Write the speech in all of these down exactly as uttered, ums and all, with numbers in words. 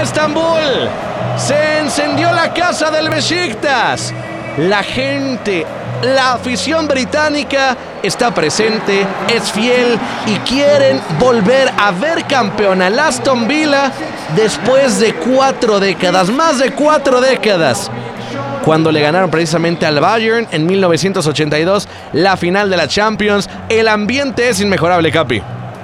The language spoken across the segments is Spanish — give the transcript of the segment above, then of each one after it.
Estambul. Se encendió la casa del Beşiktaş. La gente, la afición británica está presente, es fiel y quieren volver a ver campeón al Aston Villa después de cuatro décadas, más de cuatro décadas. Cuando le ganaron precisamente al Bayern en mil novecientos ochenta y dos, la final de la Champions. El ambiente es inmejorable, Capi.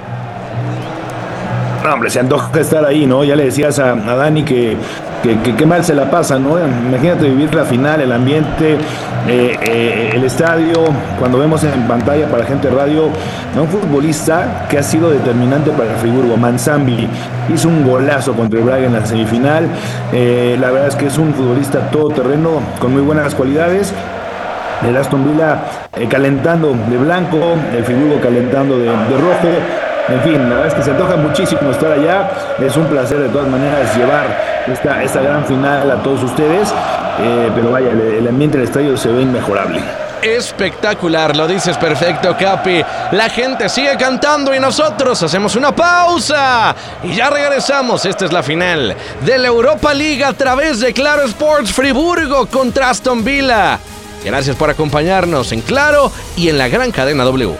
No, hombre, se antoja estar ahí, ¿no? Ya le decías a, a Dani que que, que, que mal se la pasa, ¿no? Imagínate vivir la final, el ambiente, eh, eh, el estadio, cuando vemos en pantalla para gente de radio a un futbolista que ha sido determinante para el Friburgo, Manzambi, hizo un golazo contra el Braga en la semifinal. Eh, la verdad es que es un futbolista todoterreno con muy buenas cualidades. El Aston Villa eh, calentando de blanco, el Friburgo calentando de, de rojo. En fin, la verdad es que se antoja muchísimo estar allá. Es un placer de todas maneras llevar esta, esta gran final a todos ustedes. Eh, pero vaya, el, el ambiente del estadio se ve inmejorable. Espectacular, lo dices perfecto, Capi. La gente sigue cantando y nosotros hacemos una pausa. Y ya regresamos. Esta es la final de la Europa League a través de Claro Sports. Friburgo contra Aston Villa. Gracias por acompañarnos en Claro y en la gran cadena W.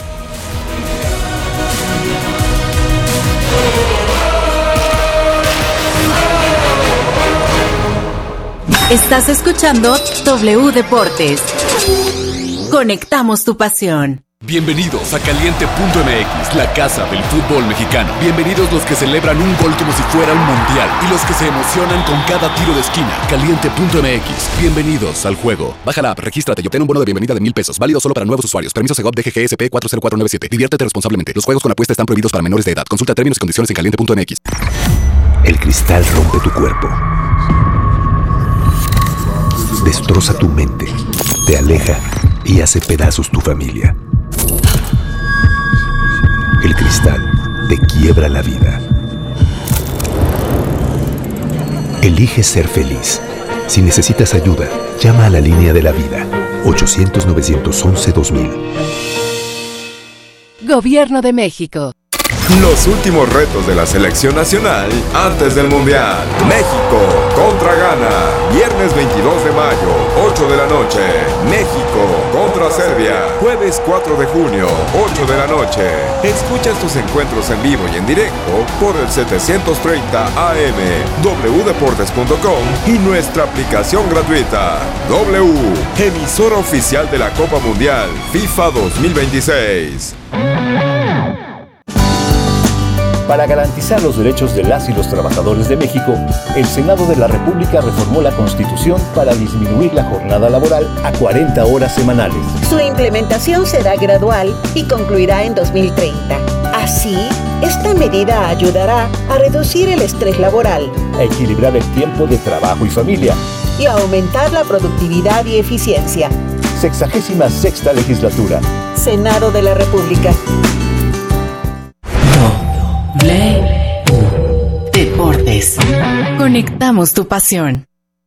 Estás escuchando W Deportes. Conectamos tu pasión. Bienvenidos a Caliente punto M X, la casa del fútbol mexicano. Bienvenidos los que celebran un gol como si fuera un mundial y los que se emocionan con cada tiro de esquina. Caliente punto M X, bienvenidos al juego. Baja la app, regístrate y obtén un bono de bienvenida de mil pesos, válido solo para nuevos usuarios. Permiso Segov D G G S P cuatro cero cuatro nueve siete. Diviértete responsablemente. Los juegos con apuesta están prohibidos para menores de edad. Consulta términos y condiciones en caliente punto M X. El cristal rompe tu cuerpo, destroza tu mente, te aleja y hace pedazos tu familia. El cristal te quiebra la vida. Elige ser feliz. Si necesitas ayuda, llama a la línea de la vida. ochocientos, novecientos once, dos mil. Gobierno de México. Los últimos retos de la selección nacional antes del Mundial. México contra Ghana. Viernes veintidós de mayo, ocho de la noche. México contra Serbia. Jueves cuatro de junio, ocho de la noche. Escucha estos encuentros en vivo y en directo por el setecientos treinta A M, w deportes punto com y nuestra aplicación gratuita. W, emisora oficial de la Copa Mundial FIFA dos mil veintiséis. Para garantizar los derechos de las y los trabajadores de México, el Senado de la República reformó la Constitución para disminuir la jornada laboral a cuarenta horas semanales. Su implementación será gradual y concluirá en dos mil treinta. Así, esta medida ayudará a reducir el estrés laboral, a equilibrar el tiempo de trabajo y familia y a aumentar la productividad y eficiencia. Sexagésima sexta legislatura. Senado de la República. Deportes. Conectamos tu pasión.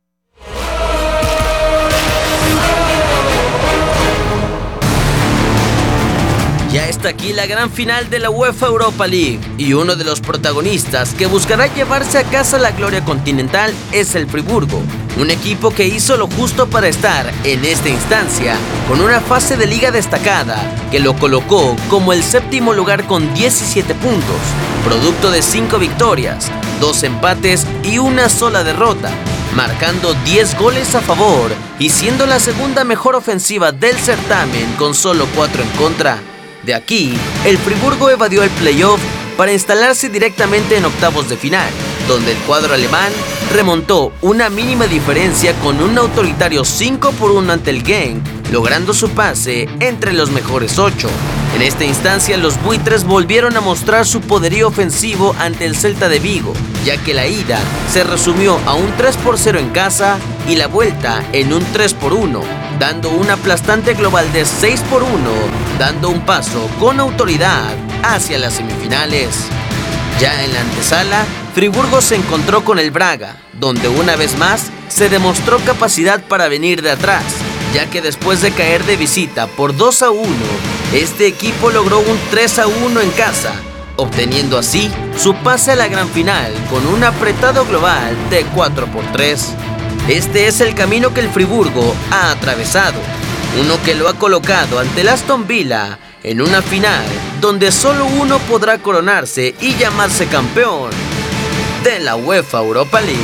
Ya está aquí la gran final de la UEFA Europa League y uno de los protagonistas que buscará llevarse a casa la gloria continental es el Friburgo, un equipo que hizo lo justo para estar en esta instancia con una fase de liga destacada que lo colocó como el séptimo lugar con diecisiete puntos, producto de cinco victorias, dos empates y una sola derrota, marcando diez goles a favor y siendo la segunda mejor ofensiva del certamen con solo cuatro en contra. De aquí, el Friburgo evadió el playoff para instalarse directamente en octavos de final, donde el cuadro alemán remontó una mínima diferencia con un autoritario cinco por uno ante el Genk, logrando su pase entre los mejores ocho. En esta instancia, los buitres volvieron a mostrar su poderío ofensivo ante el Celta de Vigo, ya que la ida se resumió a un tres por cero en casa y la vuelta en un tres por uno, dando un aplastante global de seis por uno, dando un paso con autoridad hacia las semifinales. Ya en la antesala, Friburgo se encontró con el Braga, donde una vez más se demostró capacidad para venir de atrás, ya que después de caer de visita por dos a uno, este equipo logró un tres a uno en casa, obteniendo así su pase a la gran final con un apretado global de cuatro por tres. Este es el camino que el Friburgo ha atravesado, uno que lo ha colocado ante el Aston Villa en una final donde solo uno podrá coronarse y llamarse campeón de la UEFA Europa League.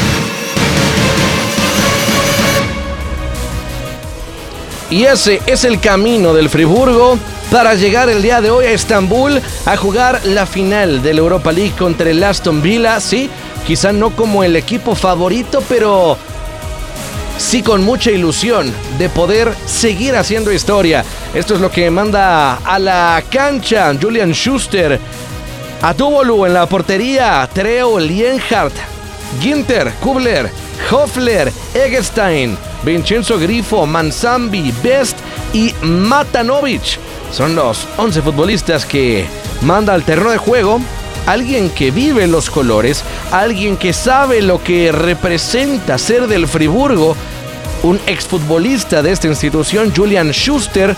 Y ese es el camino del Friburgo para llegar el día de hoy a Estambul a jugar la final de la Europa League contra el Aston Villa. Sí, quizá no como el equipo favorito, pero sí con mucha ilusión de poder seguir haciendo historia. Esto es lo que manda a la cancha Julian Schuster. A Tubolu en la portería, Tereo, Lienhardt, Ginter, Kubler, Hoffler, Eggestein, Vincenzo Grifo, Manzambi, Best y Matanovic. Son los once futbolistas que manda al terreno de juego. Alguien que vive los colores, alguien que sabe lo que representa ser del Friburgo, un exfutbolista de esta institución, Julian Schuster,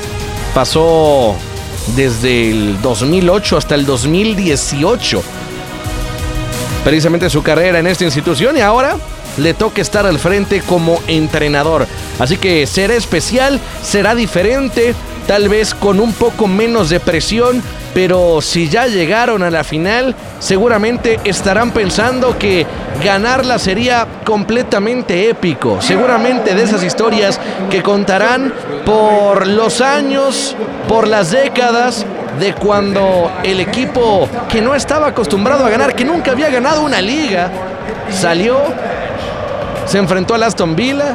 pasó desde el dos mil ocho hasta el dos mil dieciocho, precisamente su carrera en esta institución, y ahora le toca estar al frente como entrenador. Así que será especial, será diferente, tal vez con un poco menos de presión, pero si ya llegaron a la final, seguramente estarán pensando que ganarla sería completamente épico. Seguramente de esas historias que contarán por los años, por las décadas, de cuando el equipo que no estaba acostumbrado a ganar, que nunca había ganado una liga, salió, se enfrentó al Aston Villa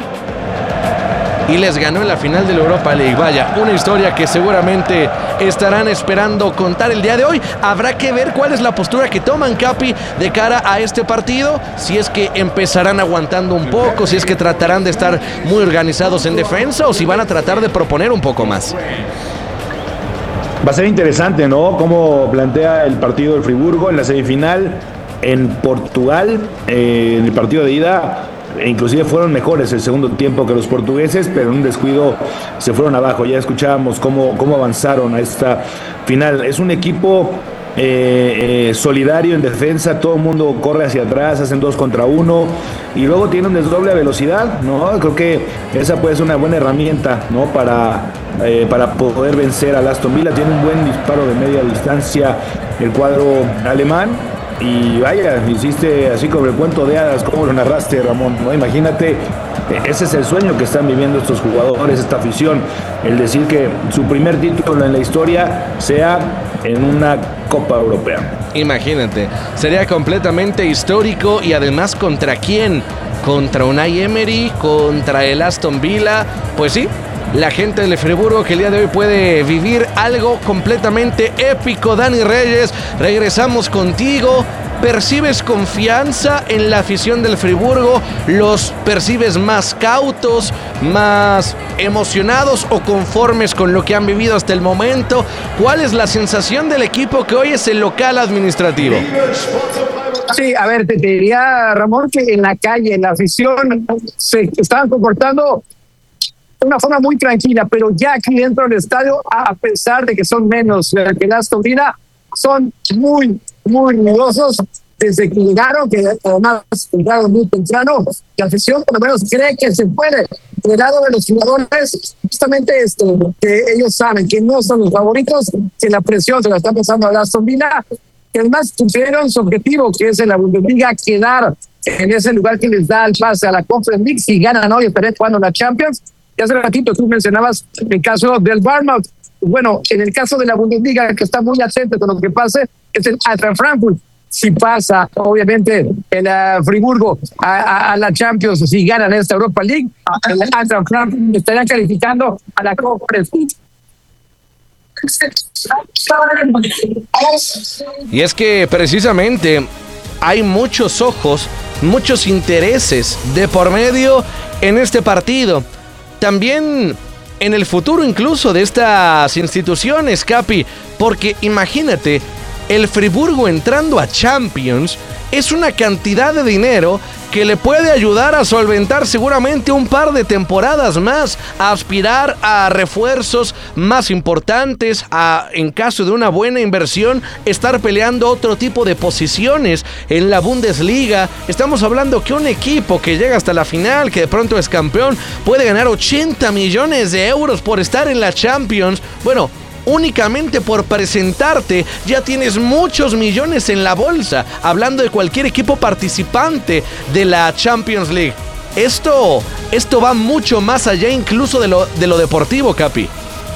y les ganó en la final de la Europa League. Vaya, una historia que seguramente estarán esperando contar el día de hoy. Habrá que ver cuál es la postura que toman, Capi, de cara a este partido. Si es que empezarán aguantando un poco, si es que tratarán de estar muy organizados en defensa o si van a tratar de proponer un poco más. Va a ser interesante, ¿no? Cómo plantea el partido del Friburgo en la semifinal en Portugal, eh, en el partido de ida. E inclusive fueron mejores el segundo tiempo que los portugueses, pero en un descuido se fueron abajo. Ya escuchábamos cómo, cómo avanzaron a esta final. Es un equipo eh, eh, solidario en defensa, todo el mundo corre hacia atrás, hacen dos contra uno y luego tienen un desdoble a velocidad, ¿no? Creo que esa puede ser una buena herramienta, ¿no? Para, eh, para poder vencer al Aston Villa. Tiene un buen disparo de media distancia el cuadro alemán. Y vaya, hiciste así como el cuento de hadas, como lo narraste, Ramón, ¿no? Imagínate, ese es el sueño que están viviendo estos jugadores, esta afición, el decir que su primer título en la historia sea en una Copa Europea. Imagínate, sería completamente histórico. Y además, ¿contra quién? Contra Unai Emery, contra el Aston Villa. Pues sí, la gente del Friburgo que el día de hoy puede vivir algo completamente épico. Dani Reyes, regresamos contigo. ¿Percibes confianza en la afición del Friburgo? ¿Los percibes más cautos, más emocionados o conformes con lo que han vivido hasta el momento? ¿Cuál es la sensación del equipo que hoy es el local administrativo? Sí, a ver, te, te diría, Ramón, que en la calle, en la afición, se estaban comportando de una forma muy tranquila, pero ya aquí dentro del estadio, a pesar de que son menos que el Aston Villa, son muy, muy ruidosos desde que llegaron, que además llegaron muy temprano. La afición por lo menos cree que se puede. Del lado de los jugadores, justamente esto, que ellos saben que no son los favoritos, que la presión se la está pasando a Aston Villa, que además cumplieron su objetivo, que es en la Bundesliga quedar en ese lugar que les da el pase a la Conference League. Si ganan hoy, estaré jugando la Champions. Y hace ratito tú mencionabas el caso del Bournemouth. Bueno, en el caso de la Bundesliga, que está muy atento con lo que pase, es el Eintracht Frankfurt. Si pasa, obviamente, el uh, Friburgo a, a, a la Champions, si ganan esta Europa League, el Eintracht Frankfurt estarían calificando a la Conference League. Y es que precisamente hay muchos ojos, muchos intereses de por medio en este partido. También en el futuro incluso de estas instituciones, Capi, porque imagínate, el Friburgo entrando a Champions es una cantidad de dinero que le puede ayudar a solventar seguramente un par de temporadas más, a aspirar a refuerzos más importantes, a, en caso de una buena inversión, estar peleando otro tipo de posiciones en la Bundesliga. Estamos hablando que un equipo que llega hasta la final, que de pronto es campeón, puede ganar ochenta millones de euros por estar en la Champions. Bueno, únicamente por presentarte ya tienes muchos millones en la bolsa, hablando de cualquier equipo participante de la Champions League. Esto, esto va mucho más allá incluso de lo, de lo deportivo, Capi.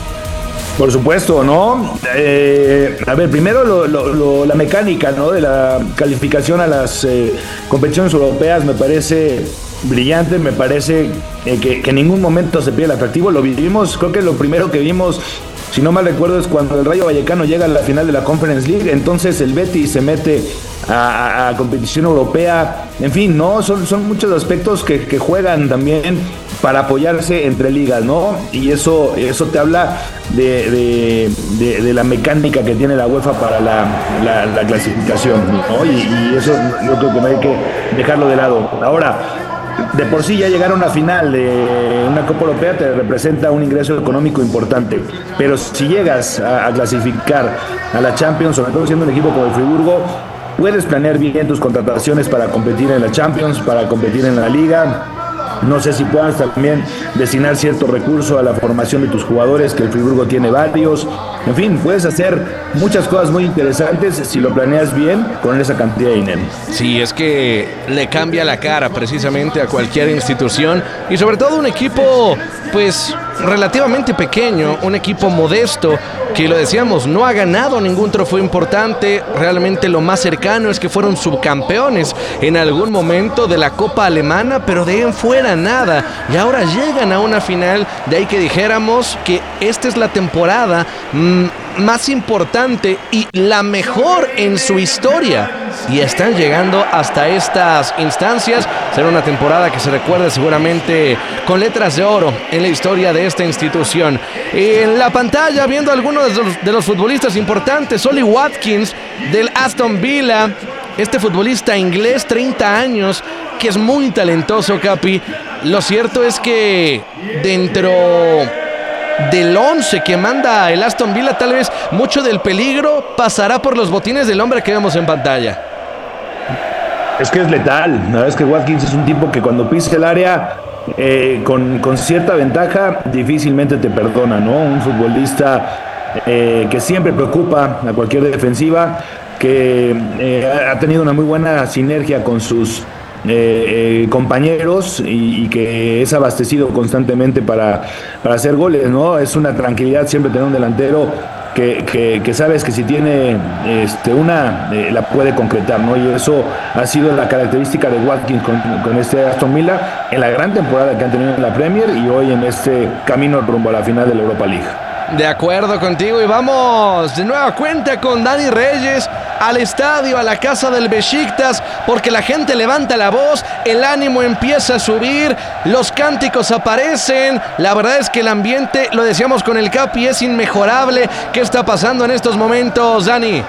Por supuesto, ¿no? Eh, a ver, primero lo, lo, lo, la mecánica, ¿no? De la calificación a las eh, competiciones europeas me parece brillante, me parece eh, que, que en ningún momento se pierde el atractivo. Lo vivimos, creo que lo primero que vimos, si no mal recuerdo, es cuando el Rayo Vallecano llega a la final de la Conference League. Entonces el Betis se mete a, a, a competición europea. En fin, no, son, son muchos aspectos que, que juegan también para apoyarse entre ligas, ¿no? Y eso, eso te habla de, de, de, de la mecánica que tiene la UEFA para la, la, la clasificación, ¿no? Y, y eso yo creo que no hay que dejarlo de lado. Ahora, de por sí ya llegar a una final de una Copa Europea te representa un ingreso económico importante, pero si llegas a, a clasificar a la Champions, sobre todo siendo un equipo como el Friburgo, puedes planear bien tus contrataciones para competir en la Champions, para competir en la Liga. No sé si puedas también destinar cierto recurso a la formación de tus jugadores, que el Friburgo tiene varios. En fin, puedes hacer muchas cosas muy interesantes si lo planeas bien con esa cantidad de dinero. Sí, es que le cambia la cara precisamente a cualquier institución y sobre todo un equipo pues relativamente pequeño, un equipo modesto que, lo decíamos, no ha ganado ningún trofeo importante. Realmente lo más cercano es que fueron subcampeones en algún momento de la Copa Alemana, pero de ahí en fuera nada, y ahora llegan a una final. De ahí que dijéramos que esta es la temporada mmm, más importante y la mejor en su historia, y están llegando hasta estas instancias. Será una temporada que se recuerde seguramente con letras de oro en la historia de esta institución. En la pantalla, viendo algunos de los, de los futbolistas importantes, Ollie Watkins del Aston Villa, este futbolista inglés, treinta años, que es muy talentoso, Capi. Lo cierto es que dentro del once que manda el Aston Villa, tal vez mucho del peligro pasará por los botines del hombre que vemos en pantalla. Es que es letal. La verdad es que Watkins es un tipo que cuando pisa el área eh, con, con cierta ventaja difícilmente te perdona, ¿no? Un futbolista eh, que siempre preocupa a cualquier defensiva, que eh, ha tenido una muy buena sinergia con sus Eh, eh, compañeros y, y que es abastecido constantemente para, para hacer goles, ¿no? Es una tranquilidad siempre tener un delantero que, que, que sabes que si tiene este, una, eh, la puede concretar, ¿no? Y eso ha sido la característica de Watkins con, con este Aston Villa en la gran temporada que han tenido en la Premier y hoy en este camino rumbo a la final de la Europa League. De acuerdo contigo, y vamos de nueva cuenta con Dani Reyes al estadio, a la casa del Besiktas, porque la gente levanta la voz, el ánimo empieza a subir, los cánticos aparecen. La verdad es que el ambiente, lo decíamos con el Capi, es inmejorable. ¿Qué está pasando en estos momentos, Dani?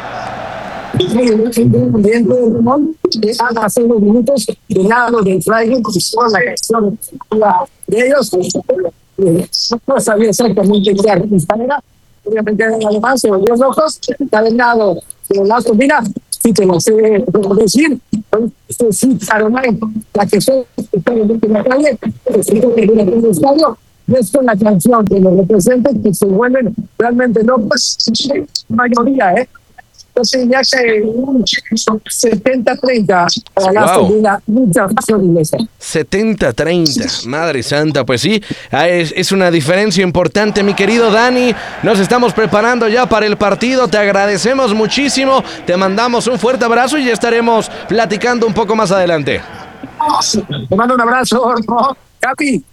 Hace unos minutos, del lado del Freiburg, con la canción de ellos. No sabía exactamente qué era. Obviamente, además, se volvió rojos. Está del lado de la Aston, sí te lo sé decir. Sí, Caroline, la que fue en la calle, en el estadio, es con la canción que lo representa, que se vuelven realmente locos, mayoría, ¿eh? Entonces ya que un setenta treinta para la Wow. Aston, mucha pasión inglesa. setenta treinta, madre santa, pues sí, es, es una diferencia importante, mi querido Dani. Nos estamos preparando ya para el partido, te agradecemos muchísimo, te mandamos un fuerte abrazo y ya estaremos platicando un poco más adelante. Te mando un abrazo, ¿no? Capi.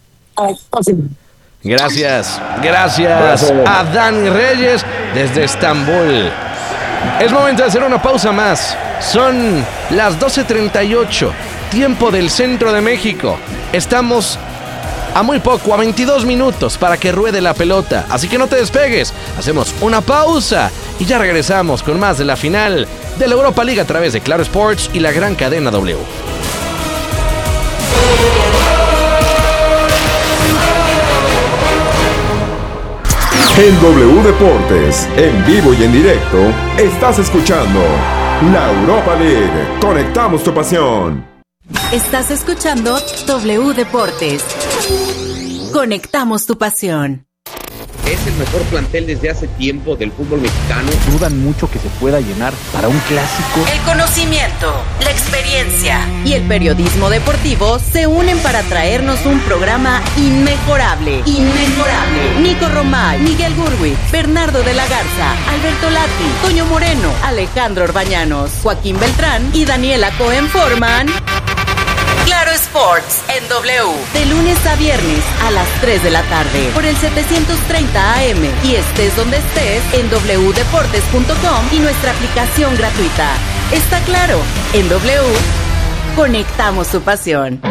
Gracias, gracias a Dani Reyes desde Estambul. Es momento de hacer una pausa más. Son las doce treinta y ocho, tiempo del centro de México. Estamos a muy poco, a veintidós minutos para que ruede la pelota. Así que no te despegues, hacemos una pausa y ya regresamos con más de la final de la Europa League a través de Claro Sports y la gran cadena W. En W Deportes, en vivo y en directo, estás escuchando la Europa League. Conectamos tu pasión. Estás escuchando W Deportes. Conectamos tu pasión. Es el mejor plantel desde hace tiempo del fútbol mexicano. Dudan mucho que se pueda llenar para un clásico. El conocimiento, la experiencia y el periodismo deportivo se unen para traernos un programa inmejorable. Inmejorable. Nico Romay, Miguel Gurwitz, Bernardo de la Garza, Alberto Lati, Toño Moreno, Alejandro Orbañanos, Joaquín Beltrán y Daniela Cohen forman Claro Sports en W, de lunes a viernes a las tres de la tarde por el setecientos treinta A M y estés donde estés en doble u deportes punto com y nuestra aplicación gratuita. Está claro, en W conectamos tu pasión.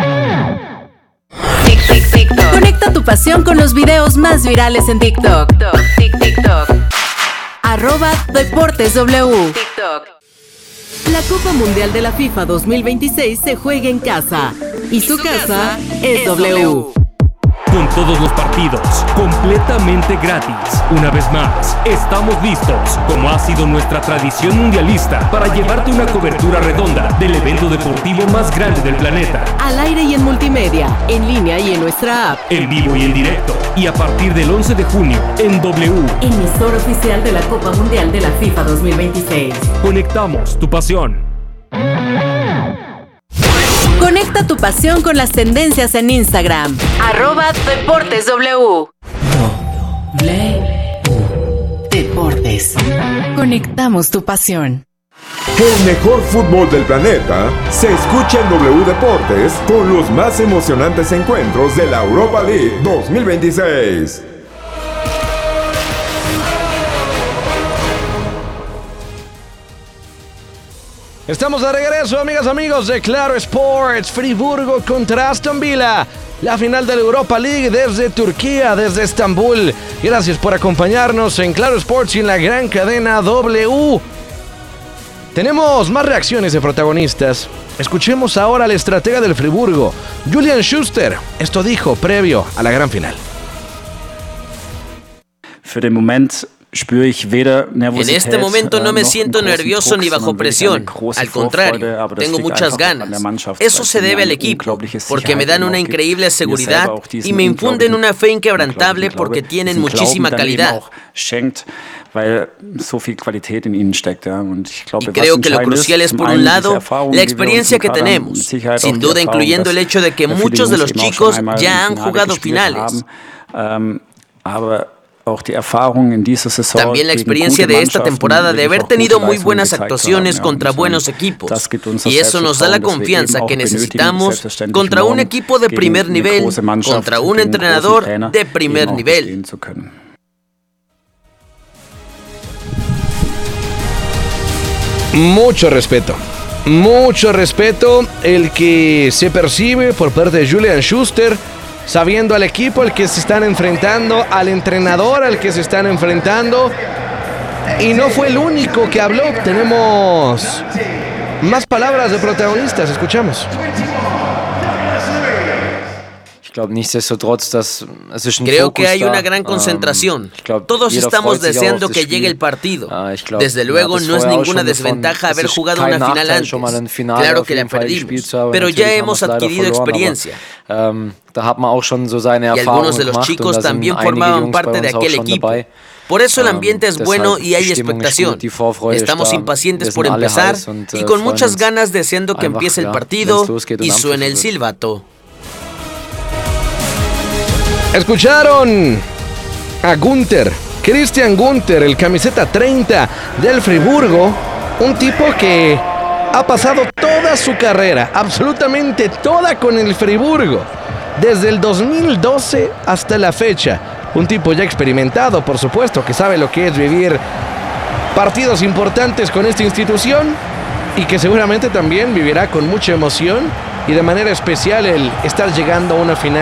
Tic, tic, TikTok. Conecta tu pasión con los videos más virales en TikTok. Tic, TikTok. Arroba Deportes W. TikTok. La Copa Mundial de la FIFA dos mil veintiséis se juega en casa y su casa es W. Con todos los partidos completamente gratis. Una vez más, estamos listos, como ha sido nuestra tradición mundialista, para llevarte una cobertura redonda del evento deportivo más grande del planeta. Al aire y en multimedia, en línea y en nuestra app. En vivo y en directo. Y a partir del once de junio, en W. Emisor oficial de la Copa Mundial de la FIFA dos mil veintiséis. Conectamos tu pasión. Conecta tu pasión con las tendencias en Instagram. Arroba Deportes W. Deportes. Conectamos tu pasión. El mejor fútbol del planeta se escucha en W Deportes con los más emocionantes encuentros de la Europa League dos mil veintiséis. Estamos de regreso, amigas, amigos de Claro Sports. Friburgo contra Aston Villa. La final de la Europa League desde Turquía, desde Estambul. Gracias por acompañarnos en Claro Sports y en la gran cadena W. Tenemos más reacciones de protagonistas. Escuchemos ahora al estratega del Friburgo, Julian Schuster. Esto dijo previo a la gran final. Für den Moment spüre ich weder Nervosität, en este momento no me noch siento einen großen nervioso Druck, ni bajo sondern wirklich presión. eine große Al Vorfreude, contrario, aber das tengo liegt muchas einfach an ganas. der Mannschaft, Eso weil se sie mir debe al eine equipo, unglaubliche porque me dan Sicherheit una gibt. increíble Mir seguridad selber auch diesen y me infunden una fe inquebrantable unglaublichen porque Glaube, tienen diesen muchísima Glauben dann eben calidad. auch schenkt, weil so viel Qualität in ihnen steckt. Ja. Und ich glaube, Y creo que lo crucial es, por un lado, la experiencia que tenemos, sin duda incluyendo el hecho de que muchos de los chicos ya han jugado finales. También la experiencia de esta temporada de haber tenido muy buenas actuaciones contra buenos equipos. Y eso nos da la confianza que necesitamos contra un equipo de primer nivel, contra un entrenador de primer nivel. Mucho respeto, mucho respeto el que se percibe por parte de Julian Schuster, sabiendo al equipo al que se están enfrentando, al entrenador al que se están enfrentando. Y no fue el único que habló. Tenemos más palabras de protagonistas. Escuchamos. Creo que hay una gran concentración. Todos estamos deseando que llegue el partido. Desde luego no es ninguna desventaja haber jugado una final antes. Claro que la perdimos, pero ya hemos adquirido experiencia. Y algunos de los chicos también formaban parte de aquel equipo. Por eso el ambiente es bueno y hay expectación. Estamos impacientes por empezar y con muchas ganas deseando que empiece el partido y suene el silbato. Escucharon a Günther, Christian Günther, el camiseta treinta del Friburgo, un tipo que ha pasado toda su carrera, absolutamente toda con el Friburgo, desde el dos mil doce hasta la fecha. Un tipo ya experimentado, por supuesto, que sabe lo que es vivir partidos importantes con esta institución y que seguramente también vivirá con mucha emoción y de manera especial el estar llegando a una final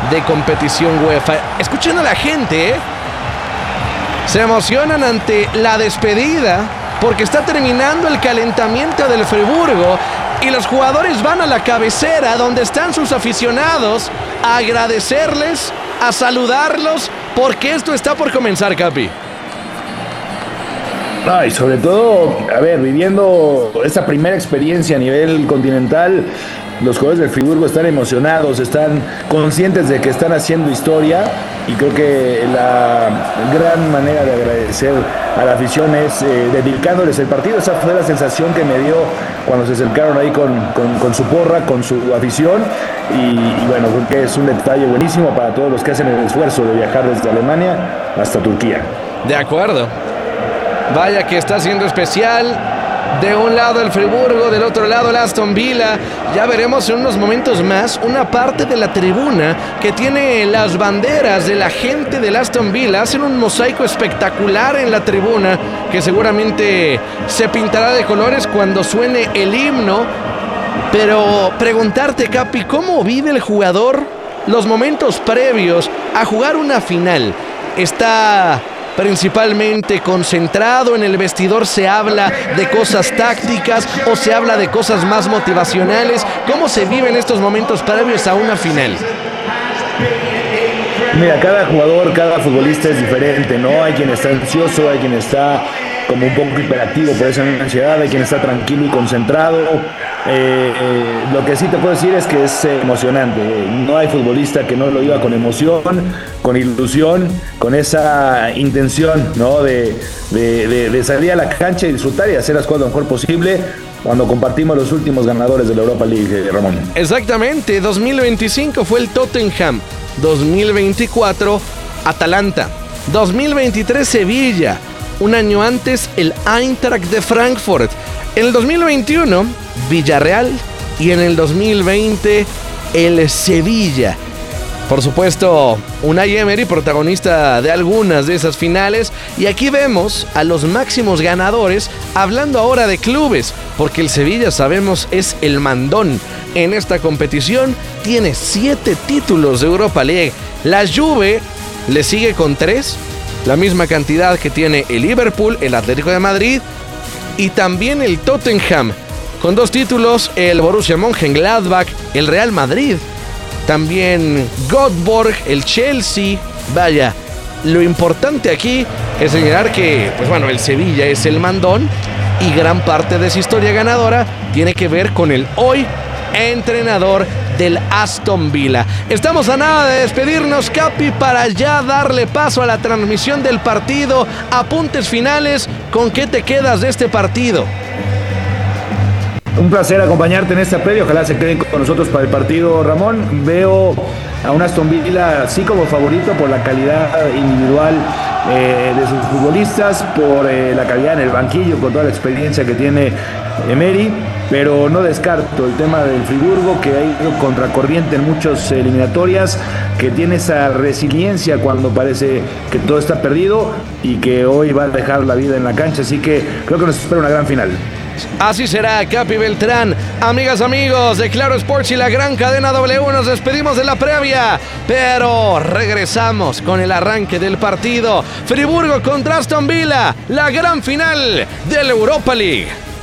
de competición UEFA. Escuchen a la gente, ¿eh? Se emocionan ante la despedida porque está terminando el calentamiento del Friburgo y los jugadores van a la cabecera donde están sus aficionados a agradecerles, a saludarlos, porque esto está por comenzar, Capi. No, y sobre todo, a ver, viviendo esta primera experiencia a nivel continental, los jugadores del Friburgo están emocionados, están conscientes de que están haciendo historia, y creo que la gran manera de agradecer a la afición es eh, dedicándoles el partido. Esa fue la sensación que me dio cuando se acercaron ahí con, con, con su porra, con su afición, y, y bueno, creo que es un detalle buenísimo para todos los que hacen el esfuerzo de viajar desde Alemania hasta Turquía. De acuerdo. Vaya que está siendo especial. De un lado el Friburgo, del otro lado el Aston Villa. Ya veremos en unos momentos más una parte de la tribuna que tiene las banderas de la gente del Aston Villa. Hacen un mosaico espectacular en la tribuna que seguramente se pintará de colores cuando suene el himno. Pero preguntarte, Capi, ¿cómo vive el jugador los momentos previos a jugar una final? Está principalmente concentrado en el vestidor, se habla de cosas tácticas o se habla de cosas más motivacionales. ¿Cómo se viven estos momentos previos a una final? Mira, cada jugador, cada futbolista es diferente, ¿no? Hay quien está ansioso, hay quien está como un poco hiperactivo por esa ansiedad, hay quien está tranquilo y concentrado. Eh, eh, lo que sí te puedo decir es que es eh, emocionante. No hay futbolista que no lo viva con emoción, con ilusión, con esa intención, ¿no? de, de, de, de salir a la cancha y disfrutar y hacer las cosas lo mejor posible cuando compartimos los últimos ganadores de la Europa League, Ramón. Exactamente, dos mil veinticinco fue el Tottenham, dos mil veinticuatro Atalanta, dos mil veintitrés Sevilla, un año antes el Eintracht de Frankfurt, en el dos mil veintiuno Villarreal y en el dos mil veinte el Sevilla. Por supuesto, Unai Emery, protagonista de algunas de esas finales, y aquí vemos a los máximos ganadores hablando ahora de clubes, porque el Sevilla, sabemos, es el mandón en esta competición, tiene siete títulos de Europa League. La Juve le sigue con tres, la misma cantidad que tiene el Liverpool, el Atlético de Madrid y también el Tottenham, con dos títulos, el Borussia Mönchengladbach, el Real Madrid, también Göteborg, el Chelsea. Vaya, lo importante aquí es señalar que, pues bueno, el Sevilla es el mandón y gran parte de su historia ganadora tiene que ver con el hoy entrenador del Aston Villa. Estamos a nada de despedirnos, Capi, para ya darle paso a la transmisión del partido. Apuntes finales, ¿con qué te quedas de este partido? Un placer acompañarte en esta previa, ojalá se queden con nosotros para el partido, Ramón. Veo a un Aston Villa sí como favorito por la calidad individual eh, de sus futbolistas, por eh, la calidad en el banquillo, con toda la experiencia que tiene Emery, pero no descarto el tema del Friburgo, que ha ido contracorriente en muchas eliminatorias, que tiene esa resiliencia cuando parece que todo está perdido y que hoy va a dejar la vida en la cancha, así que creo que nos espera una gran final. Así será, Capi Beltrán. Amigas, amigos de Claro Sports y la gran cadena W, nos despedimos de la previa, pero regresamos con el arranque del partido. Friburgo contra Aston Villa, la gran final de la Europa League.